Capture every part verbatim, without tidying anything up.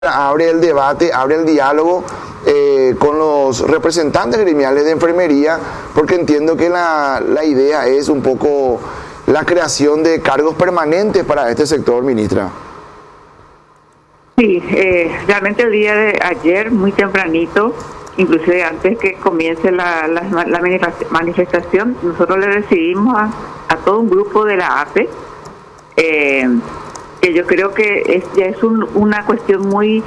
abre el debate, abre el diálogo eh, con los representantes gremiales de enfermería, porque entiendo que la, la idea es un poco la creación de cargos permanentes para este sector, ministra. Sí, eh, realmente el día de ayer, muy tempranito, inclusive antes que comience la, la, la manifestación, nosotros le recibimos a, a todo un grupo de la A P E, eh, que yo creo que es, ya es un, una cuestión muy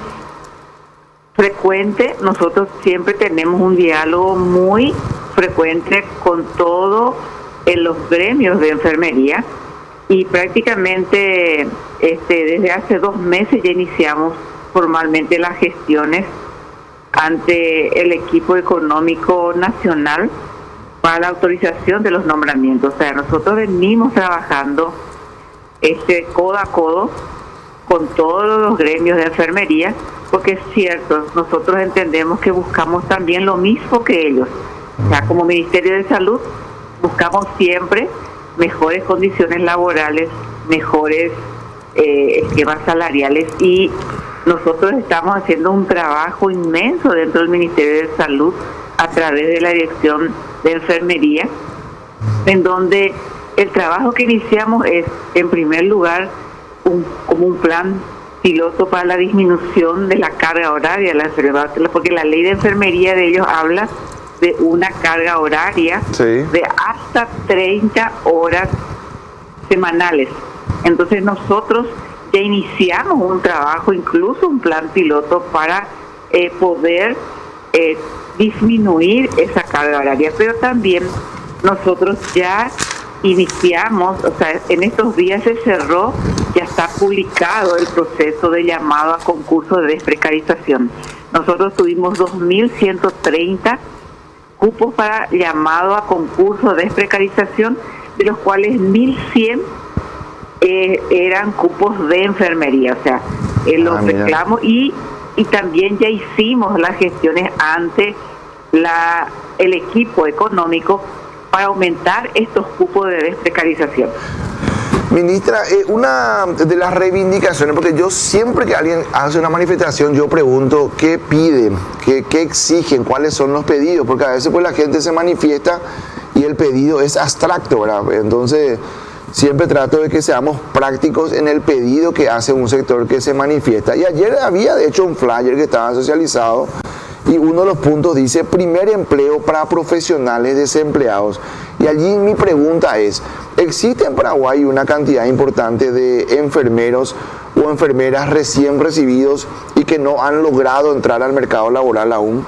frecuente. Nosotros siempre tenemos un diálogo muy frecuente con todos los gremios de enfermería y prácticamente este, desde hace dos meses ya iniciamos formalmente las gestiones ante el equipo económico nacional para la autorización de los nombramientos. O sea, nosotros venimos trabajando este codo a codo con todos los gremios de enfermería, porque es cierto, nosotros entendemos que buscamos también lo mismo que ellos. O sea, como Ministerio de Salud buscamos siempre mejores condiciones laborales, mejores eh, esquemas salariales, y nosotros estamos haciendo un trabajo inmenso dentro del Ministerio de Salud a través de la Dirección de Enfermería, en donde el trabajo que iniciamos es, en primer lugar, un, como un plan piloto para la disminución de la carga horaria de la enfermedad, porque la ley de enfermería de ellos habla de una carga horaria sí. de hasta treinta horas semanales. Entonces nosotros ya iniciamos un trabajo, incluso un plan piloto para eh, poder eh, disminuir esa carga horaria, pero también nosotros ya iniciamos, o sea, en estos días se cerró, ya está publicado el proceso de llamado a concurso de desprecarización. Nosotros tuvimos dos mil ciento treinta cupos para llamado a concurso de desprecarización, de los cuales mil cien eh, eran cupos de enfermería, o sea, eh, los ah, reclamos y, y también ya hicimos las gestiones ante la el equipo económico para aumentar estos cupos de desprecarización. Ministra, eh, una de las reivindicaciones, porque yo siempre que alguien hace una manifestación, yo pregunto qué piden, qué, qué exigen, cuáles son los pedidos, porque a veces pues la gente se manifiesta y el pedido es abstracto, ¿verdad? Entonces, siempre trato de que seamos prácticos en el pedido que hace un sector que se manifiesta. Y ayer había, de hecho, un flyer que estaba socializado, y uno de los puntos dice primer empleo para profesionales desempleados. Y allí mi pregunta es, ¿existe en Paraguay una cantidad importante de enfermeros o enfermeras recién recibidos y que no han logrado entrar al mercado laboral aún?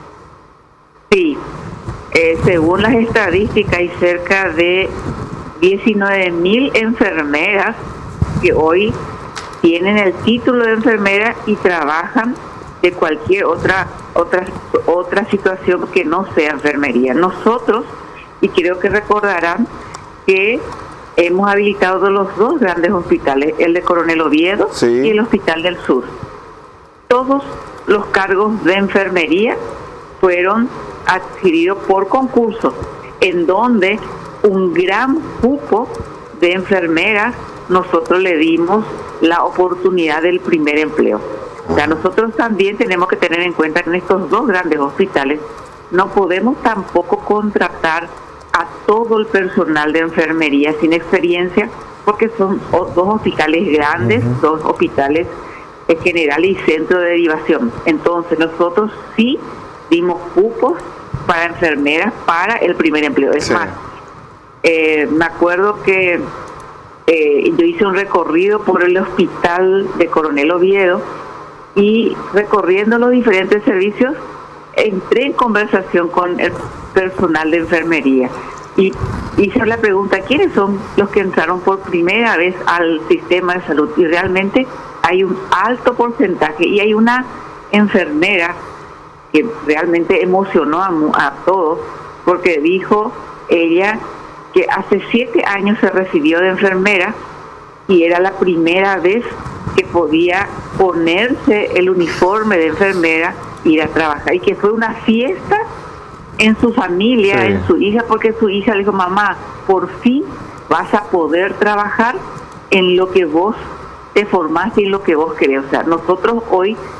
Sí, eh, según las estadísticas hay cerca de diecinueve mil enfermeras que hoy tienen el título de enfermera y trabajan de cualquier otra otra otra situación que no sea enfermería. Nosotros, y creo que recordarán que hemos habilitado los dos grandes hospitales, el de Coronel Oviedo sí. y el Hospital del Sur. Todos los cargos de enfermería fueron adquiridos por concurso, en donde un gran cupo de enfermeras nosotros le dimos la oportunidad del primer empleo. O sea, nosotros también tenemos que tener en cuenta que en estos dos grandes hospitales no podemos tampoco contratar a todo el personal de enfermería sin experiencia, porque son dos hospitales grandes, uh-huh. dos hospitales generales y centro de derivación. Entonces nosotros sí dimos cupos para enfermeras para el primer empleo. Es sí. más, eh, me acuerdo que eh, yo hice un recorrido por el hospital de Coronel Oviedo, y recorriendo los diferentes servicios entré en conversación con el personal de enfermería y hice la pregunta, ¿quiénes son los que entraron por primera vez al sistema de salud? Y realmente hay un alto porcentaje, y hay una enfermera que realmente emocionó a, a todos, porque dijo ella que hace siete años se recibió de enfermera y era la primera vez que podía ponerse el uniforme de enfermera, ir a trabajar, y que fue una fiesta en su familia, sí. en su hija, porque su hija le dijo, mamá, por fin vas a poder trabajar en lo que vos te formaste en lo que vos querés. O sea, nosotros hoy